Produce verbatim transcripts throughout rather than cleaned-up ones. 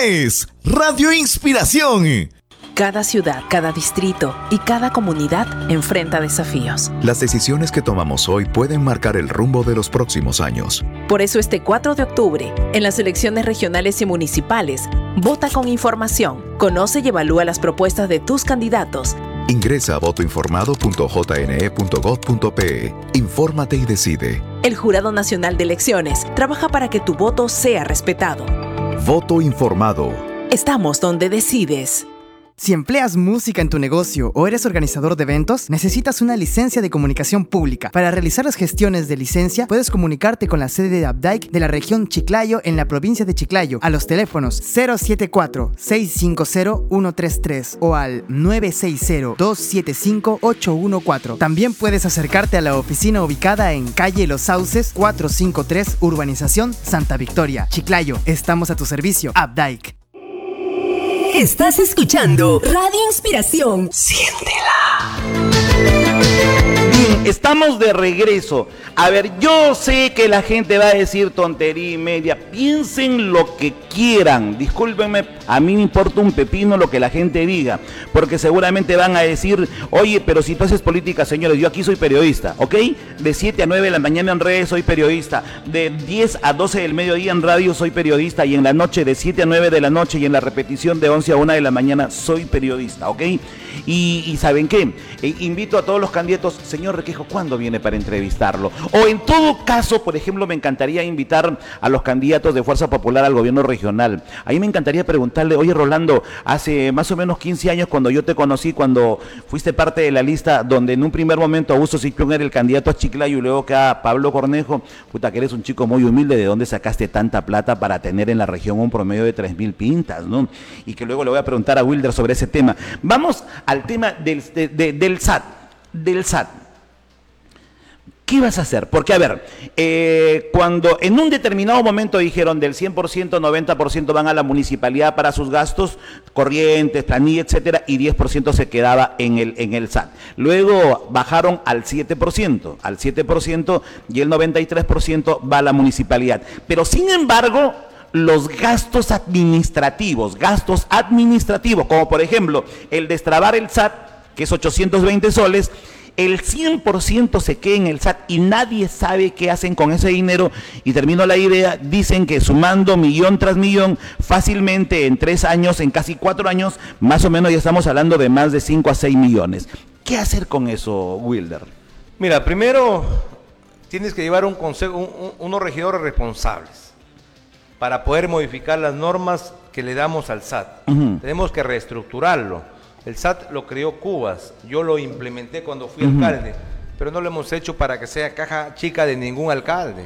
es Radio Inspiración. Cada ciudad, cada distrito y cada comunidad enfrenta desafíos. Las decisiones que tomamos hoy pueden marcar el rumbo de los próximos años. Por eso este cuatro de octubre, en las elecciones regionales y municipales, vota con información, conoce y evalúa las propuestas de tus candidatos. Ingresa a voto informado punto j n e punto gov punto p e. Infórmate y decide. El Jurado Nacional de Elecciones trabaja para que tu voto sea respetado. Voto informado. Estamos donde decides. Si empleas música en tu negocio o eres organizador de eventos, necesitas una licencia de comunicación pública. Para realizar las gestiones de licencia, puedes comunicarte con la sede de ABDAIC de la región Chiclayo en la provincia de Chiclayo a los teléfonos cero siete cuatro, seis cinco cero, uno tres tres o al nueve seis cero, dos siete cinco, ocho uno cuatro. También puedes acercarte a la oficina ubicada en calle Los Sauces cuatrocientos cincuenta y tres, Urbanización Santa Victoria, Chiclayo. Estamos a tu servicio, ABDAIC. Estás escuchando Radio Inspiración. Siéntela. Bien, estamos de regreso. A ver, yo sé que la gente va a decir tontería y media. Piensen lo que quieran. Discúlpenme, a mí me importa un pepino lo que la gente diga. Porque seguramente van a decir, oye, pero si tú haces política, señores, yo aquí soy periodista, ¿ok? De siete a nueve de la mañana en redes soy periodista. De diez a doce del mediodía en radio soy periodista. Y en la noche de siete a nueve de la noche y en la repetición de once a una de la mañana soy periodista, ¿ok? Y, y ¿saben qué? Eh, invito a todos los candidatos, señor Requejo, ¿cuándo viene para entrevistarlo? O en todo caso, por ejemplo, me encantaría invitar a los candidatos de Fuerza Popular al gobierno regional. Ahí me encantaría preguntarle, oye Rolando, hace más o menos quince años cuando yo te conocí, cuando fuiste parte de la lista donde en un primer momento Augusto Cipión era el candidato a Chiclayo y luego queda Pablo Cornejo, puta que eres un chico muy humilde, ¿de dónde sacaste tanta plata para tener en la región un promedio de tres mil pintas, ¿no? Y que luego le voy a preguntar a Wilder sobre ese tema. Vamos al tema del, de, de, del S A T, del S A T. ¿Qué vas a hacer? Porque, a ver, eh, cuando en un determinado momento dijeron del cien por ciento, noventa por ciento van a la municipalidad para sus gastos corrientes, planilla, etcétera, y diez por ciento se quedaba en el, en el S A T. Luego bajaron al siete por ciento, al siete por ciento y el noventa y tres por ciento va a la municipalidad. Pero, sin embargo, los gastos administrativos, gastos administrativos, como por ejemplo el destrabar el S A T, que es ochocientos veinte soles, el cien por ciento se queda en el S A T y nadie sabe qué hacen con ese dinero. Y termino la idea, dicen que sumando millón tras millón, fácilmente en tres años, en casi cuatro años, más o menos ya estamos hablando de más de cinco a seis millones. ¿Qué hacer con eso, Wilder? Mira, primero tienes que llevar un consejo, un, un, unos regidores responsables para poder modificar las normas que le damos al S A T. Uh-huh. Tenemos que reestructurarlo. El S A T lo creó Cubas, yo lo implementé cuando fui uh-huh. alcalde, pero no lo hemos hecho para que sea caja chica de ningún alcalde.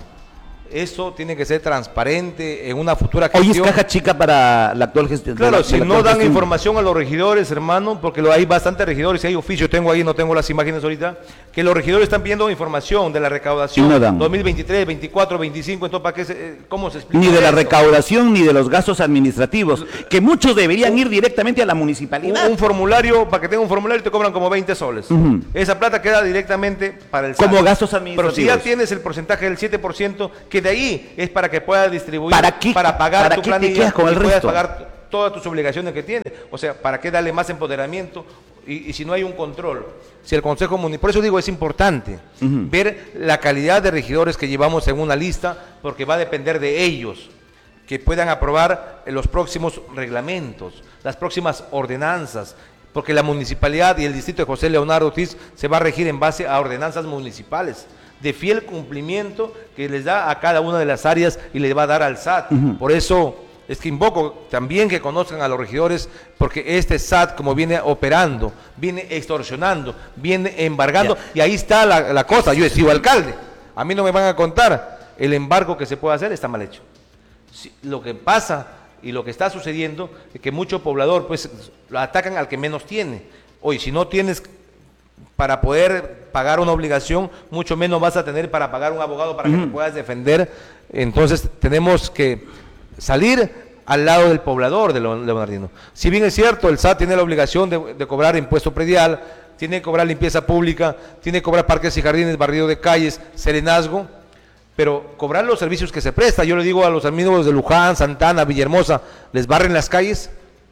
Eso tiene que ser transparente en una futura gestión. Hoy es caja chica para la actual gestión. Claro, la, si la no dan gestión. información a los regidores, hermano, porque lo, hay bastantes regidores, y hay oficios, tengo ahí, no tengo las imágenes ahorita, que los regidores están pidiendo información de la recaudación no dos mil veintitrés, veinticuatro, veinticinco, entonces ¿para qué se, cómo se explica? Ni de eso? la recaudación ni de los gastos administrativos, que muchos deberían ir directamente a la municipalidad. Un, un formulario, para que tenga un formulario te cobran como veinte soles. Uh-huh. Esa plata queda directamente para el S A T. Como gastos administrativos. Pero si ya tienes el porcentaje del siete por ciento, que de ahí es para que puedas distribuir, ¿Para, qué, para pagar para tu qué planilla te quedas con el y puedas resto? pagar todas tus obligaciones que tienes. O sea, ¿para qué darle más empoderamiento? Y, y si no hay un control, si el Consejo Municipal, por eso digo, es importante uh-huh. ver la calidad de regidores que llevamos en una lista, porque va a depender de ellos, que puedan aprobar los próximos reglamentos, las próximas ordenanzas, porque la municipalidad y el distrito de José Leonardo Ortiz se va a regir en base a ordenanzas municipales, de fiel cumplimiento que les da a cada una de las áreas y le va a dar al S A T. Uh-huh. Por eso es que invoco también que conozcan a los regidores, porque este S A T, como viene operando, viene extorsionando, viene embargando, yeah. y ahí está la, la cosa. Yo he sido alcalde, a mí no me van a contar, el embargo que se puede hacer está mal hecho. Si, lo que pasa y lo que está sucediendo es que mucho poblador pues lo atacan al que menos tiene. Hoy, si no tienes para poder pagar una obligación, mucho menos vas a tener para pagar un abogado para uh-huh. que te puedas defender. Entonces tenemos que salir al lado del poblador de Leonardino. Si bien es cierto, el S A T tiene la obligación de, de cobrar impuesto predial, tiene que cobrar limpieza pública, tiene que cobrar parques y jardines, barrido de calles, serenazgo, pero cobrar los servicios que se presta. Yo le digo a los amigos de Luján, Santana, Villahermosa, les barren las calles,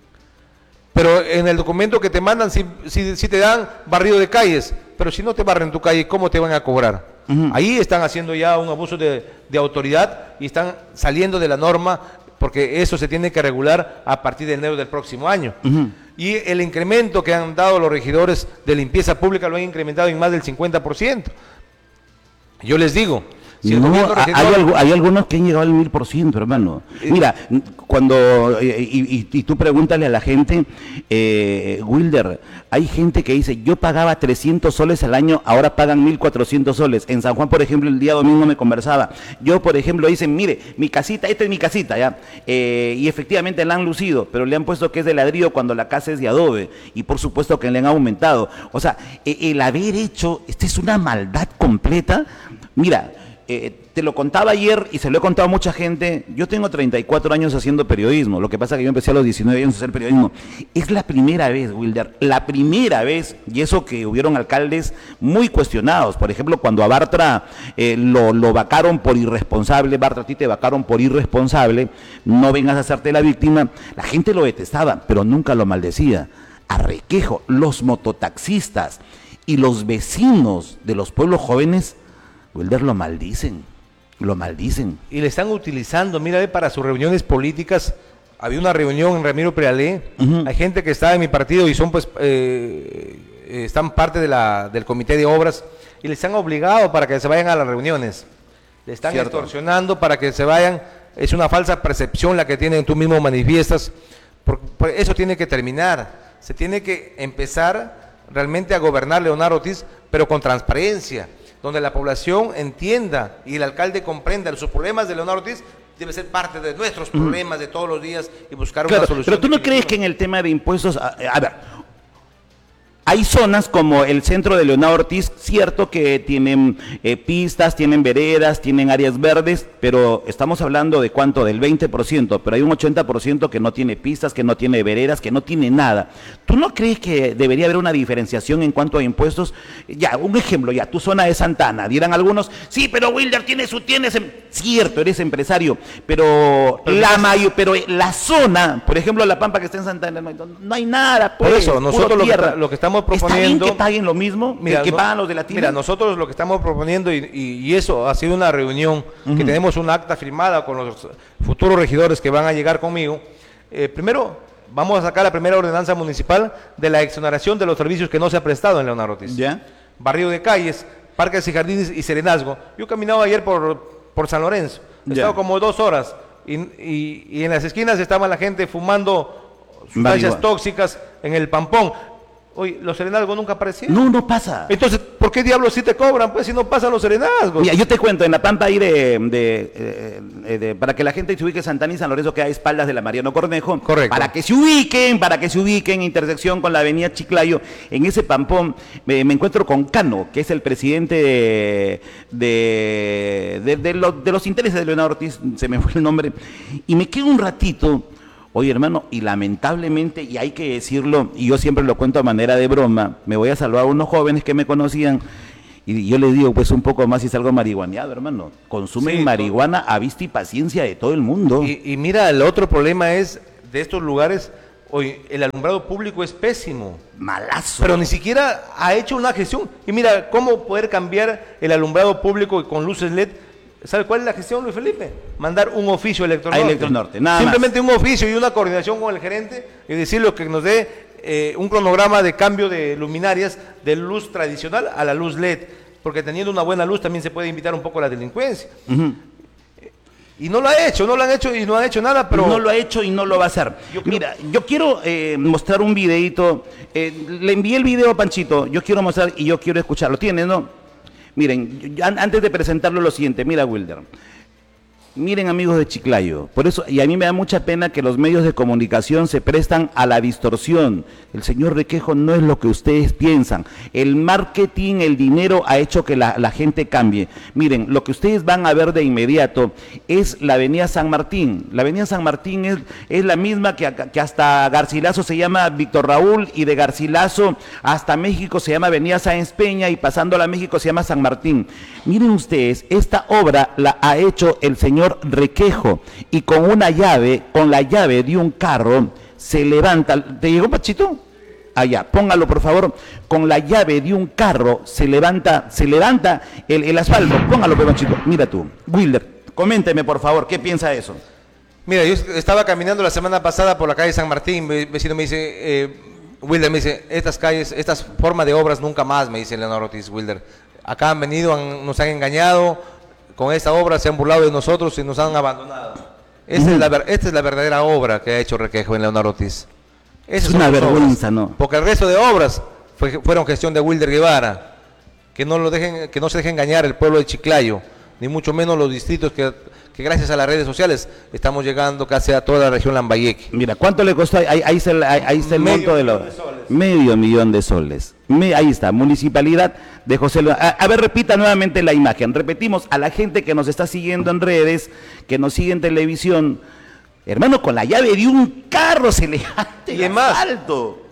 pero en el documento que te mandan si, si, si te dan barrido de calles, pero si no te barren tu calle, ¿cómo te van a cobrar? Uh-huh. Ahí están haciendo ya un abuso de, de autoridad y están saliendo de la norma, porque eso se tiene que regular a partir de enero del próximo año. Uh-huh. Y el incremento que han dado los regidores de limpieza pública lo han incrementado en más del cincuenta por ciento. Yo les digo, si el no, gobierno regidor... hay, hay algunos que han llegado al mil por ciento, hermano. Mira, cuando, y, y, y tú pregúntale a la gente, eh, Wilder, hay gente que dice, yo pagaba trescientos soles al año, ahora pagan mil cuatrocientos soles. En San Juan, por ejemplo, el día domingo me conversaba. Yo, por ejemplo, dicen, mire, mi casita, esta es mi casita, ¿ya? Eh, y efectivamente la han lucido, pero le han puesto que es de ladrillo cuando la casa es de adobe. Y por supuesto que le han aumentado. O sea, el haber hecho, esta es una maldad completa. Mira, eh, te lo contaba ayer y se lo he contado a mucha gente. Yo tengo treinta y cuatro años haciendo periodismo. Lo que pasa es que yo empecé a los diecinueve años a hacer periodismo. Es la primera vez, Wilder, la primera vez, y eso que hubieron alcaldes muy cuestionados. Por ejemplo, cuando a Bartra eh, lo, lo vacaron por irresponsable, Bartra, a ti te vacaron por irresponsable, no vengas a hacerte la víctima. La gente lo detestaba, pero nunca lo maldecía. A Requejo, los mototaxistas y los vecinos de los pueblos jóvenes, Wilder, lo maldicen, lo maldicen. Y le están utilizando, mira, para sus reuniones políticas. Había una reunión en Ramiro Prealé, uh-huh. Hay gente que está en mi partido y son pues, eh, están parte de la, del comité de obras y les han obligado para que se vayan a las reuniones. Le están Cierto. extorsionando para que se vayan. Es una falsa percepción la que tienen, tú mismo manifiestas. Por, por eso tiene que terminar. Se tiene que empezar realmente a gobernar Leonardo Ortiz, pero con transparencia, donde la población entienda y el alcalde comprenda sus problemas de Leonardo Ortiz, debe ser parte de nuestros problemas de todos los días y buscar claro, una solución. Pero tú no crees que en el tema de impuestos, a, a ver, hay zonas como el centro de Leonardo Ortiz, cierto que tienen eh, pistas, tienen veredas, tienen áreas verdes, pero estamos hablando de cuánto, del veinte por ciento, pero hay un ochenta por ciento que no tiene pistas, que no tiene veredas, que no tiene nada. ¿Tú no crees que debería haber una diferenciación en cuanto a impuestos? Ya, un ejemplo, ya, tu zona de Santana, dirán algunos, sí, pero Wilder tiene su, tienes, em... cierto, eres empresario, pero, pero la mayor, pero la zona, por ejemplo, La Pampa que está en Santana, no, no hay nada, pues, por eso, nosotros lo que, lo que estamos proponiendo... ¿Está bien que paguen lo mismo mira, que, que no, pagan los de la tienda? Mira, nosotros lo que estamos proponiendo, y, y, y eso ha sido una reunión, uh-huh. que tenemos un acta firmada con los futuros regidores que van a llegar conmigo. Eh, primero, vamos a sacar la primera ordenanza municipal de la exoneración de los servicios que no se ha prestado en Leonardo Ortiz. ¿Ya? Barrio de calles, parques y jardines y serenazgo. Yo caminaba ayer por, por San Lorenzo, he estado como dos horas, y, y, y en las esquinas estaba la gente fumando sustancias tóxicas en el Pampón. Oye, ¿los serenazgos nunca aparecieron? No, no pasa. Entonces, ¿por qué diablos sí te cobran? Pues si no pasan los serenazgos. Mira, yo te cuento, en La Pampa ahí de, de, de, de para que la gente se ubique, Santana y San Lorenzo queda a espaldas de la Mariano Cornejo. Correcto. Para que se ubiquen, para que se ubiquen, intersección con la avenida Chiclayo. En ese Pampón me, me encuentro con Cano, que es el presidente de, de, de, de, lo, de los intereses de Leonardo Ortiz, se me fue el nombre, y me quedo un ratito. Oye, hermano, y lamentablemente, y hay que decirlo, y yo siempre lo cuento a manera de broma, me voy a saludar a unos jóvenes que me conocían, y yo les digo, pues un poco más si salgo marihuaneado, hermano. Consumen sí, marihuana a vista y paciencia de todo el mundo. Y, y mira, el otro problema es, de estos lugares, hoy el alumbrado público es pésimo. Malazo. Pero ni siquiera ha hecho una gestión. Y mira, ¿cómo poder cambiar el alumbrado público con luces L E D? ¿Sabe cuál es la gestión, Luis Felipe? Mandar un oficio a Electronorte. A Electronorte, nada Simplemente más. un oficio y una coordinación con el gerente y decirle que nos dé eh, un cronograma de cambio de luminarias de luz tradicional a la luz L E D. Porque teniendo una buena luz también se puede invitar un poco la delincuencia. Uh-huh. Y no lo ha hecho, no lo han hecho y no han hecho nada, pero... No lo ha hecho y no lo va a hacer. Yo creo... Mira, yo quiero eh, mostrar un videito. Eh, le envié el video a Panchito, yo quiero mostrar y yo quiero escucharlo. ¿Tienes, no? Miren, yo, antes de presentarlo lo siguiente, mira, Wilder. Miren, amigos de Chiclayo, por eso, y a mí me da mucha pena que los medios de comunicación se prestan a la distorsión. El señor Requejo no es lo que ustedes piensan. El marketing, el dinero ha hecho que la, la gente cambie. Miren, lo que ustedes van a ver de inmediato es la avenida San Martín. La avenida San Martín es, es la misma que, que hasta Garcilaso se llama Víctor Raúl, y de Garcilaso hasta México se llama avenida Sáenz Peña, y pasando a la México se llama San Martín. Miren ustedes, esta obra la ha hecho el señor Requejo, y con una llave, con la llave de un carro, se levanta. ¿Te llegó, Pachito? Allá, póngalo por favor. Con la llave de un carro se levanta, se levanta el, el asfalto. Póngalo, Pachito. Mira tú, Wilder, coménteme por favor, ¿qué piensa de eso? Mira, yo estaba caminando la semana pasada por la calle San Martín, mi vecino me dice, eh, Wilder me dice, estas calles, estas formas de obras nunca más, me dice Leonardo Ortiz. Wilder, acá han venido, han, nos han engañado. Con esta obra se han burlado de nosotros y nos han abandonado. Esta, uh-huh. es, la, esta es la verdadera obra que ha hecho Requejo en Leonardo Ortiz. Esas es una vergüenza, obras, ¿no? Porque el resto de obras fue, fueron gestión de Wilder Guevara. Que no, lo dejen, que no se deje engañar el pueblo de Chiclayo, ni mucho menos los distritos que, que gracias a las redes sociales estamos llegando casi a toda la región Lambayeque. Mira, ¿cuánto le costó? Ahí, ahí está el, ahí, ahí está el monto de los... Medio millón de soles. Me, ahí está, Municipalidad de José Luis. A, a ver, repita nuevamente la imagen. Repetimos a la gente que nos está siguiendo en redes, que nos sigue en televisión. Hermano, con la llave de un carro se levanta y el asfalto.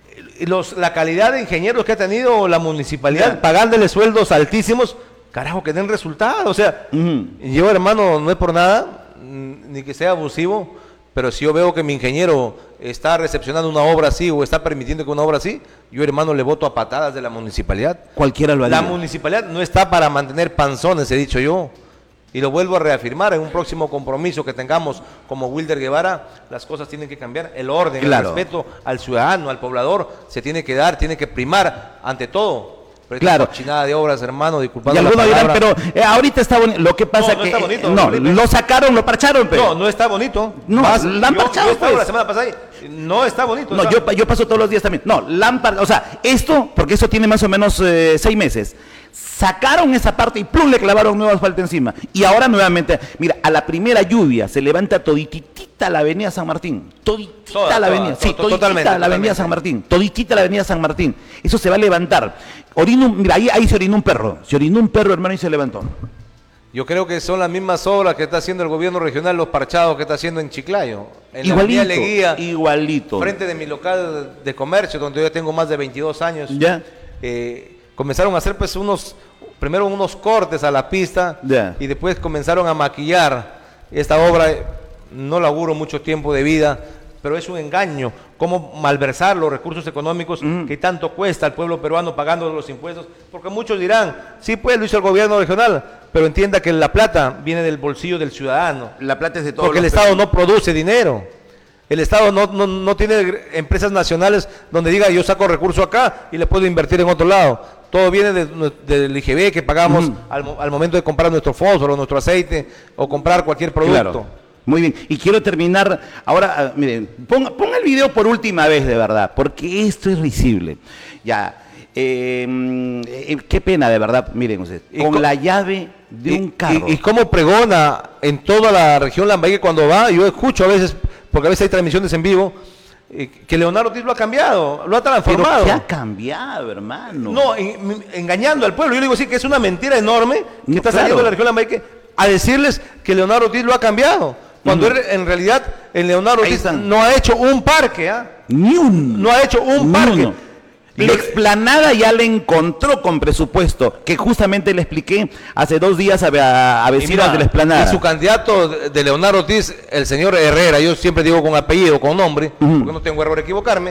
Los, la calidad de ingenieros que ha tenido la municipalidad, ya, pagándole sueldos altísimos, carajo, que den resultados. O sea, uh-huh. yo, hermano, no es por nada, ni que sea abusivo, pero si yo veo que mi ingeniero está recepcionando una obra así o está permitiendo que una obra así, yo, hermano, le voto a patadas de la municipalidad. Cualquiera lo haría. La municipalidad no está para mantener panzones, he dicho yo. Y lo vuelvo a reafirmar, en un próximo compromiso que tengamos como Wilder Guevara, las cosas tienen que cambiar. El orden, claro, el respeto al ciudadano, al poblador, se tiene que dar, tiene que primar ante todo. Pero claro, chinada de obras, hermano, disculpando. Y algunos dirán, pero eh, ahorita está bonito. Lo que pasa no, no que está bonito, eh, no, no, lo sacaron, lo parcharon, pero no, no está bonito. No, Más, la han yo, parchado. Yo estaba pues. la semana pasada ahí. No está bonito. No, yo, yo paso todos los días también. No, la han par... o sea, esto, porque eso tiene más o menos eh, seis meses. Sacaron esa parte y plum, le clavaron nuevo asfalto encima. Y ahora nuevamente, mira, a la primera lluvia se levanta toditita la avenida San Martín. Toditita toda, la avenida, toda, sí, to, toditita totalmente, la avenida totalmente. San Martín. Toditita la avenida San Martín. Eso se va a levantar. Orino, mira, ahí, ahí se orinó un perro. Se orinó un perro, hermano, y se levantó. Yo creo que son las mismas obras que está haciendo el gobierno regional, los parchados que está haciendo en Chiclayo. En igualito, la Leguía, igualito. Frente de mi local de comercio, donde yo tengo más de veintidós años. Ya. Eh, comenzaron a hacer pues unos, primero unos cortes a la pista, ya, y después comenzaron a maquillar. Esta obra no la auguro mucho tiempo de vida, pero es un engaño. Cómo malversar los recursos económicos uh-huh. que tanto cuesta al pueblo peruano pagando los impuestos, porque muchos dirán, sí, pues lo hizo el gobierno regional, pero entienda que la plata viene del bolsillo del ciudadano. La plata es de todos. Porque el Estado no produce dinero. El Estado no, no, no tiene empresas nacionales donde diga yo saco recurso acá y le puedo invertir en otro lado. Todo viene de, del I G B que pagamos uh-huh. al, al momento de comprar nuestro fósforo, nuestro aceite o comprar cualquier producto. Claro. Muy bien, y quiero terminar, ahora, uh, miren, ponga, ponga el video por última vez, de verdad, porque esto es risible. Ya, eh, eh, qué pena, de verdad, miren ustedes, con, con la llave de y, un carro. Y, y cómo pregona en toda la región Lambayeque cuando va, yo escucho a veces, porque a veces hay transmisiones en vivo, eh, que Leonardo Ortiz lo ha cambiado, lo ha transformado. ¿Pero qué ha cambiado, hermano? No, en, engañando al pueblo, yo le digo sí que es una mentira enorme que no, está claro. saliendo de la región Lambayeque a decirles que Leonardo Ortiz lo ha cambiado. Cuando uh-huh. en realidad el Leonardo Ortiz no ha hecho un parque, ¿ah? ¿eh? Ni uno. No ha hecho un Ni parque. Uno. La explanada ya le encontró con presupuesto, que justamente le expliqué hace dos días a, a vecinos de la explanada. Y su candidato de Leonardo Ortiz, el señor Herrera, yo siempre digo con apellido, con nombre, uh-huh. porque no tengo error equivocarme,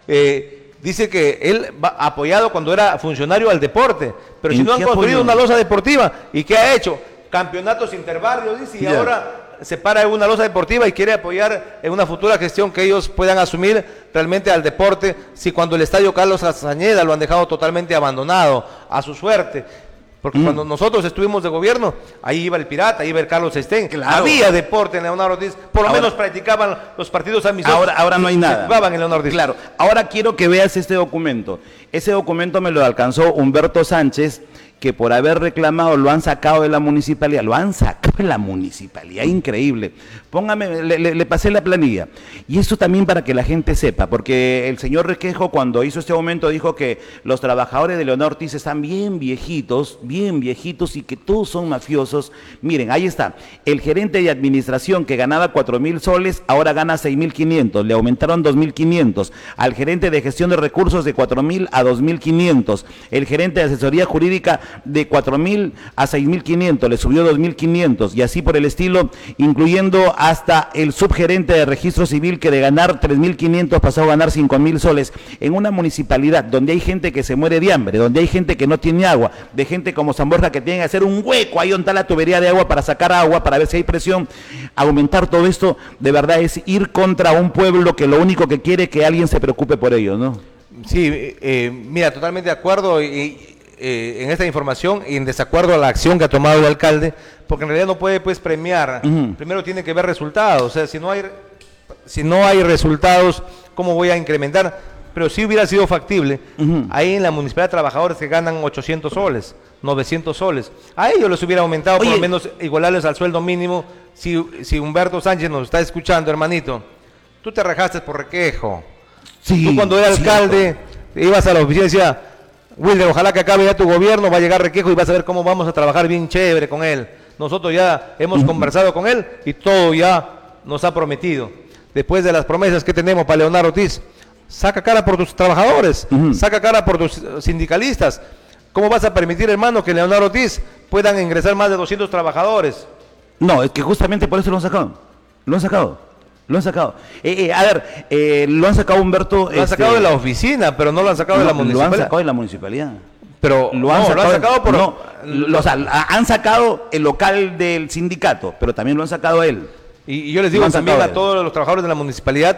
eh, dice que él va apoyado cuando era funcionario al deporte, pero si no han construido apoyó? una losa deportiva, ¿y qué ha hecho? Campeonatos interbarrios, dice, y yeah. ahora se para en una losa deportiva y quiere apoyar en una futura gestión que ellos puedan asumir realmente al deporte, si cuando el estadio Carlos Azañeda lo han dejado totalmente abandonado a su suerte, porque mm. cuando nosotros estuvimos de gobierno, ahí iba el Pirata, ahí iba el Carlos Estén, claro. había deporte en Leonardo Ortiz, por lo ahora, menos practicaban los partidos amistosos. Ahora, ahora no hay nada. Jugaban en Leonardo Ortiz. Claro, ahora quiero que veas este documento. Ese documento me lo alcanzó Humberto Sánchez que por haber reclamado lo han sacado de la municipalidad, lo han sacado de la municipalidad, increíble. Póngame, le, le, le pasé la planilla. Y esto también para que la gente sepa, porque el señor Requejo cuando hizo este aumento dijo que los trabajadores de Leonardo Ortiz están bien viejitos, bien viejitos y que todos son mafiosos. Miren, ahí está, el gerente de administración que ganaba cuatro mil soles, ahora gana seis mil quinientos, le aumentaron dos mil quinientos. Al gerente de gestión de recursos de cuatro mil a dos mil quinientos. El gerente de asesoría jurídica de cuatro mil a seis mil quinientos, le subió dos mil quinientos y así por el estilo, incluyendo hasta el subgerente de registro civil que de ganar tres mil quinientos pasó a ganar cinco mil soles en una municipalidad donde hay gente que se muere de hambre, donde hay gente que no tiene agua, de gente como San Borja que tiene que hacer un hueco ahí donde está la tubería de agua para sacar agua, para ver si hay presión. Aumentar todo esto de verdad es ir contra un pueblo que lo único que quiere es que alguien se preocupe por ello, ¿no? Sí, eh, mira, totalmente de acuerdo y, eh, en esta información y en desacuerdo a la acción que ha tomado el alcalde, porque en realidad no puede pues premiar, uh-huh. Primero tiene que ver resultados, o sea, si no hay si no hay resultados, ¿cómo voy a incrementar? Pero si hubiera sido factible, uh-huh. Ahí en la municipalidad trabajadores que ganan ochocientos soles, novecientos soles, a ellos les hubiera aumentado. Oye, por lo menos igualarles al sueldo mínimo. Si, si Humberto Sánchez nos está escuchando, hermanito, tú te rajaste por Requejo. Sí, tú cuando eras alcalde, ibas a la oficina y decías, Wilder, ojalá que acabe ya tu gobierno, va a llegar Requejo y vas a ver cómo vamos a trabajar bien chévere con él. Nosotros ya hemos uh-huh. conversado con él y todo ya nos ha prometido. Después de las promesas que tenemos para Leonardo Ortiz, saca cara por tus trabajadores, uh-huh. saca cara por tus sindicalistas. ¿Cómo vas a permitir, hermano, que Leonardo Ortiz puedan ingresar más de doscientos trabajadores? No, es que justamente por eso lo han sacado. Lo han sacado. Lo han sacado. Eh, eh, a ver, eh, lo han sacado Humberto. Lo han este, sacado de la oficina, pero no lo han sacado no, de la municipalidad. Lo han sacado de la municipalidad. Pero lo han, no, sacado, lo han sacado por. No, lo, o sea, han sacado el local del sindicato, pero también lo han sacado a él. Y, y yo les digo también a todos los trabajadores de la municipalidad,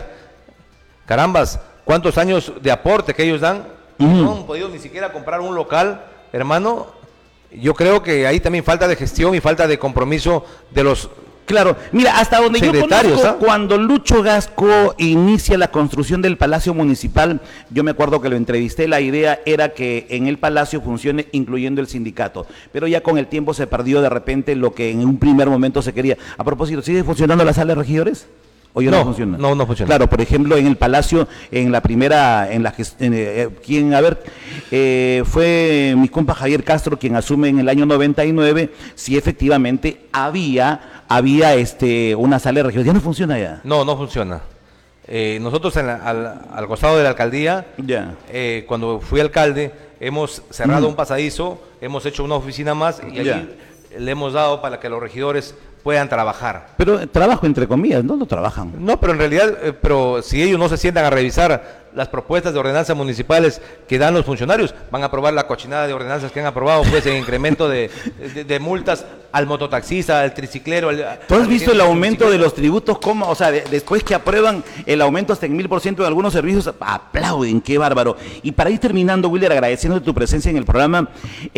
carambas, cuántos años de aporte que ellos dan, uh-huh. No han podido ni siquiera comprar un local, hermano. Yo creo que ahí también falta de gestión y falta de compromiso de los. Claro, mira, hasta donde yo conozco, ¿ah? Cuando Lucho Gasco inicia la construcción del Palacio Municipal, yo me acuerdo que lo entrevisté, la idea era que en el Palacio funcione incluyendo el sindicato, pero ya con el tiempo se perdió de repente lo que en un primer momento se quería. A propósito, ¿sigue funcionando la sala de regidores? ¿O ya no, no funciona? No, no funciona. Claro, por ejemplo, en el Palacio, en la primera, en la en, eh, quien, a ver, eh, fue mi compa Javier Castro quien asume en el año noventa y nueve, sí efectivamente había, había este, una sala de regidores. ¿Ya no funciona ya? No, no funciona. Eh, nosotros en la, al, al costado de la alcaldía, yeah. eh, cuando fui alcalde, hemos cerrado mm. un pasadizo, hemos hecho una oficina más y allí yeah. le hemos dado para que los regidores puedan trabajar. Pero trabajo entre comillas, ¿no? No trabajan. No, pero en realidad, eh, pero si ellos no se sientan a revisar las propuestas de ordenanzas municipales que dan los funcionarios, van a aprobar la cochinada de ordenanzas que han aprobado, pues en incremento de, de, de multas al mototaxista, al triciclero. Al, ¿Tú has visto el aumento de los tributos? ¿Cómo? O sea, de, después que aprueban el aumento hasta en mil por ciento de algunos servicios, aplauden, qué bárbaro. Y para ir terminando, Wilder, agradeciendo tu presencia en el programa,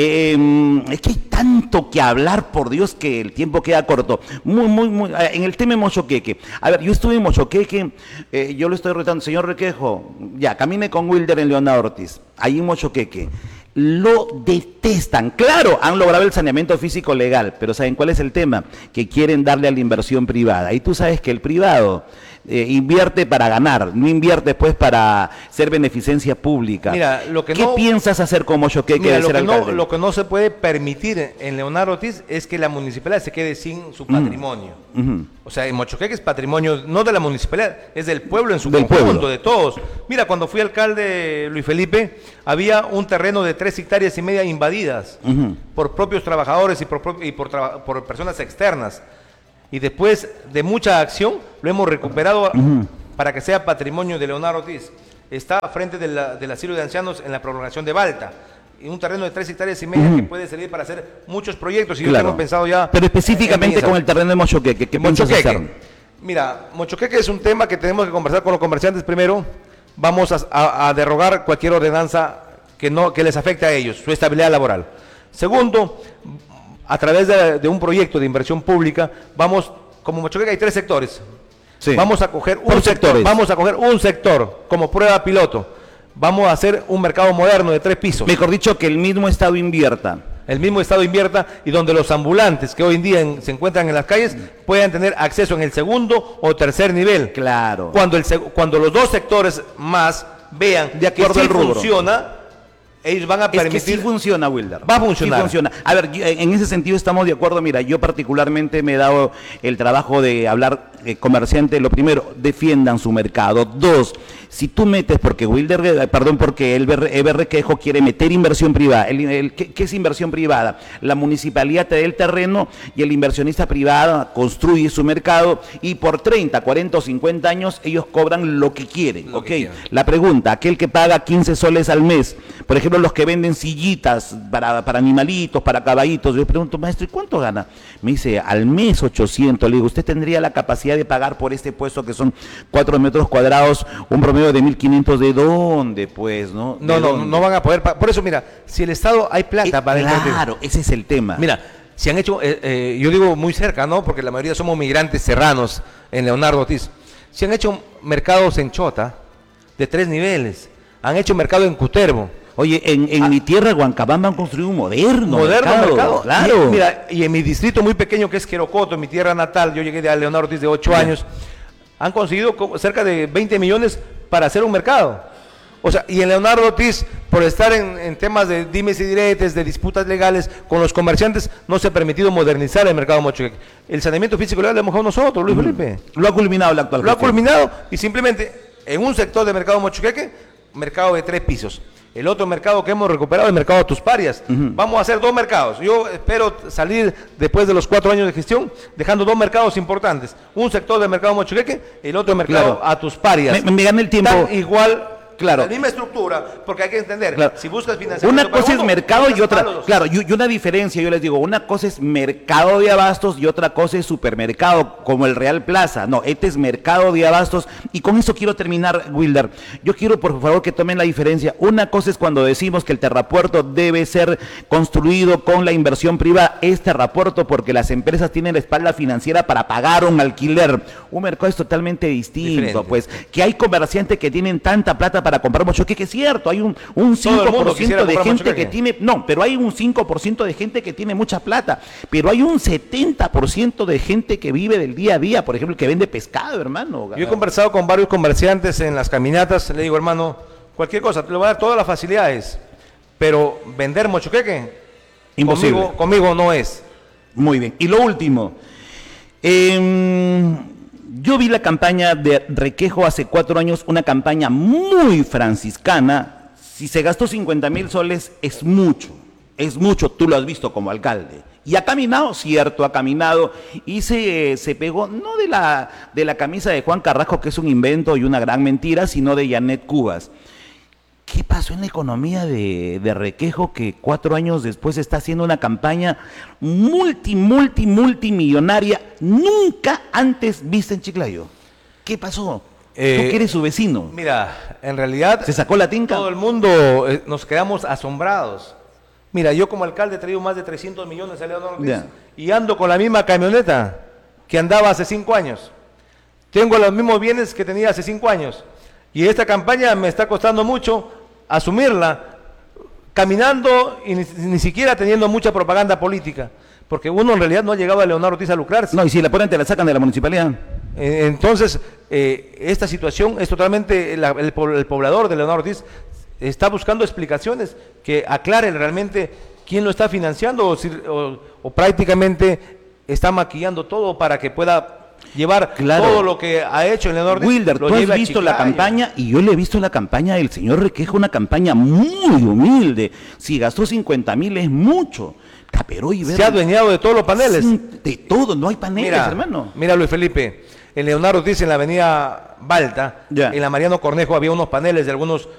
eh, es que hay tanto que hablar, por Dios, que el tiempo queda corto. Muy, muy, muy, en el tema de Mochoqueque. A ver, yo estuve en Mochoqueque, eh, yo lo estoy retando, señor Requejo, ya, camine con Wilder en Leonardo Ortiz, ahí en Mochoqueque. Lo detestan. Claro, han logrado el saneamiento físico legal, pero ¿saben cuál es el tema? Que quieren darle a la inversión privada. Y tú sabes que el privado eh, invierte para ganar, no invierte pues para ser beneficencia pública. Mira, lo que ¿Qué no, piensas hacer con Mochoqueque mira, de lo ser que alcalde? No, lo que no se puede permitir en Leonardo Ortiz es que la municipalidad se quede sin su patrimonio. Uh-huh. O sea, en Mochoqueque es patrimonio no de la municipalidad, es del pueblo en su del conjunto, pueblo. De todos. Mira, cuando fui alcalde, Luis Felipe, había un terreno de tres hectáreas y media invadidas uh-huh. por propios trabajadores y por, y por, traba, por personas externas. Y después de mucha acción, lo hemos recuperado uh-huh. para que sea patrimonio de Leonardo Ortiz. Está frente de la, del asilo de ancianos en la prolongación de Balta. Y un terreno de tres hectáreas y media uh-huh. que puede servir para hacer muchos proyectos. Y claro. yo tengo pensado ya... Pero específicamente con el terreno de Mochoqueque, ¿qué piensas hacer? Mira, Mochoqueque es un tema que tenemos que conversar con los comerciantes primero. Vamos a, a, a derrogar cualquier ordenanza que, no, que les afecte a ellos, su estabilidad laboral. Segundo, a través de, de un proyecto de inversión pública, vamos, como Mochoqueque hay tres sectores, sí. vamos a coger un sector, vamos a coger un sector como prueba piloto. Vamos a hacer un mercado moderno de tres pisos. Mejor dicho, que el mismo Estado invierta. el mismo Estado invierta y donde los ambulantes que hoy en día en- se encuentran en las calles puedan tener acceso en el segundo o tercer nivel. Claro. Cuando, el, seg- cuando los dos sectores más vean De acuerdo que sí al rubro. funciona, ellos van a Es permitir... que sí funciona, Wilder. Va a funcionar. Sí funciona. A ver, yo- en ese sentido estamos de acuerdo. Mira, yo particularmente me he dado el trabajo de hablar eh, comerciante. Lo primero, defiendan su mercado. Dos, si tú metes, porque Wilder, eh, perdón, porque el Eber Requejo quiere meter inversión privada. El, el- ¿qué, qué es inversión privada? La municipalidad te da el terreno y el inversionista privado construye su mercado y por treinta, cuarenta o cincuenta años ellos cobran lo que quieren. Lo ¿Ok? que quieran. La pregunta, aquel que paga quince soles al mes, por ejemplo, los que venden sillitas para, para animalitos, para caballitos, yo le pregunto, maestro, ¿y cuánto gana? Me dice, al mes ochocientos. Le digo, ¿usted tendría la capacidad de pagar por este puesto que son cuatro metros cuadrados, un promedio de mil quinientos? ¿De dónde, pues, no? No, ¿De no, dónde? no van a poder... pa- Por eso, mira, si el Estado hay plata Eh, para invertir. Claro, ese es el tema. Mira, se han hecho, eh, eh, yo digo muy cerca, ¿no? Porque la mayoría somos migrantes serranos en Leonardo Ortiz. Se han hecho mercados en Chota de tres niveles. Han hecho mercado en Cutervo. Oye, en, en mi tierra, Huancabamba, han construido un moderno, Moderno mercado. Claro. Y, mira, y en mi distrito muy pequeño que es Querocoto, en mi tierra natal, yo llegué de a Leonardo Ortiz de ocho años, han conseguido co- cerca de veinte millones para hacer un mercado. O sea, y en Leonardo Ortiz, por estar en, en temas de dimes y diretes, de disputas legales con los comerciantes, no se ha permitido modernizar el mercado mochuqueque. El saneamiento físico legal lo hemos dejado nosotros, Luis Felipe. Lo ha culminado el actual Lo ha gestión. culminado y simplemente en un sector de mercado mochuqueque, mercado de tres pisos. El otro mercado que hemos recuperado es el mercado de Tusparias. Vamos a hacer dos mercados. Yo espero salir después de los cuatro años de gestión dejando dos mercados importantes. Un sector del mercado mochuqueque, el otro mercado Claro. a Tusparias. Me, me gana el tiempo. Tan igual, Claro. la misma estructura, porque hay que entender, Claro. si buscas financiamiento Una para cosa es uno, mercado y buscas otra, para los- claro, y, y una diferencia, yo les digo, una cosa es mercado de abastos y otra cosa es supermercado, como el Real Plaza. No, este es mercado de abastos, y con eso quiero terminar, Wilder. Yo quiero, por favor, que tomen la diferencia. Una cosa es cuando decimos que el terrapuerto debe ser construido con la inversión privada. Es terrapuerto porque las empresas tienen la espalda financiera para pagar un alquiler. Un mercado es totalmente distinto, Diferente. pues, que hay comerciantes que tienen tanta plata para comprar mochuqueque, es cierto, hay un, un Todo el mundo cinco por ciento quisiera de comprar gente mochuqueque. que tiene, no, pero hay un cinco por ciento de gente que tiene mucha plata, pero hay un setenta por ciento de gente que vive del día a día, por ejemplo, que vende pescado, hermano. Yo he conversado con varios comerciantes en las caminatas, le digo, hermano, cualquier cosa, te le voy a dar todas las facilidades, pero vender mochuqueque, Imposible. Conmigo, conmigo no es. Muy bien. Y lo último, eh, yo vi la campaña de Requejo hace cuatro años, una campaña muy franciscana. Si se gastó cincuenta mil soles, es mucho, es mucho, tú lo has visto como alcalde. Y ha caminado, cierto, ha caminado, y se, se pegó, no de la, de la camisa de Juan Carrasco, que es un invento y una gran mentira, sino de Janet Cubas. ¿Qué pasó en la economía de, de Requejo que cuatro años después está haciendo una campaña multi, multi, multimillonaria nunca antes vista en Chiclayo? ¿Qué pasó? Eh, Tú que eres su vecino. Mira, en realidad ¿Se sacó la tinca? todo el mundo eh, nos quedamos asombrados. Mira, yo como alcalde he traído más de trescientos millones a Leonardo Ortiz Ya. y ando con la misma camioneta que andaba hace cinco años. Tengo los mismos bienes que tenía hace cinco años. Y esta campaña me está costando mucho asumirla, caminando y ni, ni siquiera teniendo mucha propaganda política. Porque uno en realidad no ha llegado a Leonardo Ortiz a lucrarse. No, y si la ponen te la sacan de la municipalidad. Eh, Entonces, eh, esta situación es totalmente, la- el, po- el poblador de Leonardo Ortiz está buscando explicaciones que aclaren realmente quién lo está financiando o, si- o- o prácticamente está maquillando todo para que pueda llevar Claro. todo lo que ha hecho en Leonardo Ortiz. Wilder, lo tú has lleve a visto la Chiclayo. campaña y yo le he visto la campaña del señor Requejo, una campaña muy humilde. Si gastó cincuenta mil es mucho. Pero y ver- Se ha adueñado de todos los paneles. De todo, no hay paneles, Mira, hermano. mira Luis Felipe, en Leonardo Ortiz en la avenida Balta, Ya. en la Mariano Cornejo había unos paneles de algunos